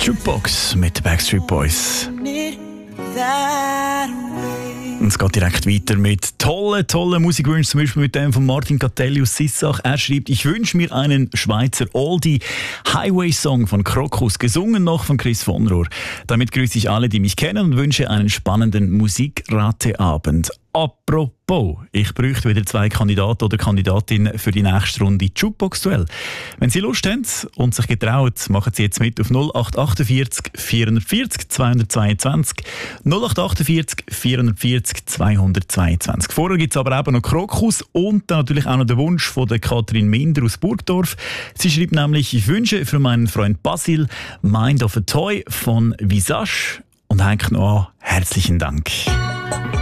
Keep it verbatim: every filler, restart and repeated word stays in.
Jukebox mit Backstreet Boys. Und es geht direkt weiter mit tollen, tollen Musikwünschen, zum Beispiel mit dem von Martin Catelli aus Sissach. Er schreibt: Ich wünsche mir einen Schweizer Oldie Highway-Song von Krokus, gesungen noch von Chris von Rohr. Damit grüße ich alle, die mich kennen, und wünsche einen spannenden Musikrateabend. Apropos, ich bräuchte wieder zwei Kandidaten oder Kandidatinnen für die nächste Runde Jukebox-Duell. Wenn Sie Lust haben und sich getrauen, machen Sie jetzt mit auf null acht achtundvierzig vierundvierzig zweihundertzweiundzwanzig. null acht achtundvierzig vierundvierzig zweihundertzweiundzwanzig. Vorher gibt es aber eben noch Krokus und dann natürlich auch noch den Wunsch von der Kathrin Minder aus Burgdorf. Sie schreibt nämlich: Ich wünsche für meinen Freund Basil Mind of a Toy von Visage und hängt noch an. Herzlichen Dank.